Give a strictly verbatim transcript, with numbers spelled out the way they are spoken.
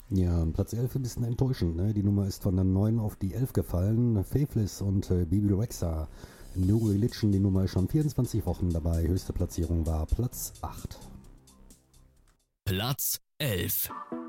Ja, Platz elf ein bisschen enttäuschend, ne? Die Nummer ist von der neun auf die elf gefallen. Faithless und äh, Bibi Rexha. No Religion, die Nummer ist schon vierundzwanzig Wochen dabei. Höchste Platzierung war Platz acht. Platz elf.